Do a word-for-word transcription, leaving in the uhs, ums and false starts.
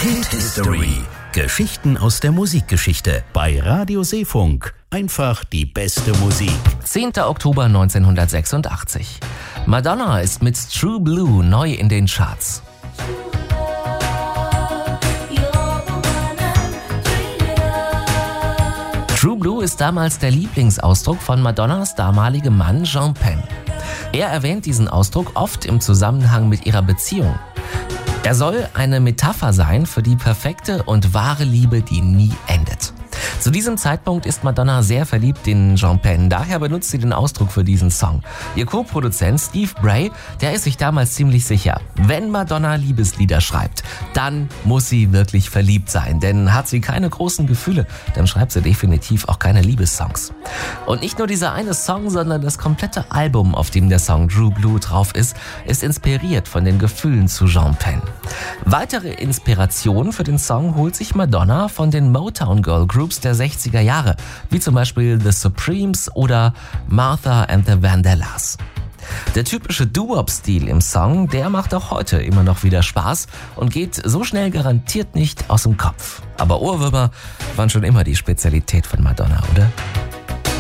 Hit History. Geschichten aus der Musikgeschichte bei Radio Seefunk. Einfach die beste Musik. zehnter Oktober neunzehnhundertsechsundachtzig. Madonna ist mit True Blue neu in den Charts. True Blue ist damals der Lieblingsausdruck von Madonnas damaligem Mann Sean Penn. Er erwähnt diesen Ausdruck oft im Zusammenhang mit ihrer Beziehung. Er soll eine Metapher sein für die perfekte und wahre Liebe, die nie endet. Zu diesem Zeitpunkt ist Madonna sehr verliebt in Sean Penn, daher benutzt sie den Ausdruck für diesen Song. Ihr Co-Produzent Steve Bray, der ist sich damals ziemlich sicher, wenn Madonna Liebeslieder schreibt, dann muss sie wirklich verliebt sein, denn hat sie keine großen Gefühle, dann schreibt sie definitiv auch keine Liebessongs. Und nicht nur dieser eine Song, sondern das komplette Album, auf dem der Song True Blue drauf ist, ist inspiriert von den Gefühlen zu Sean Penn. Weitere Inspiration für den Song holt sich Madonna von den Motown Girl Groups der sechziger Jahre, wie zum Beispiel The Supremes oder Martha and the Vandellas. Der typische Doo-Wop-Stil im Song, der macht auch heute immer noch wieder Spaß und geht so schnell garantiert nicht aus dem Kopf. Aber Ohrwürmer waren schon immer die Spezialität von Madonna, oder?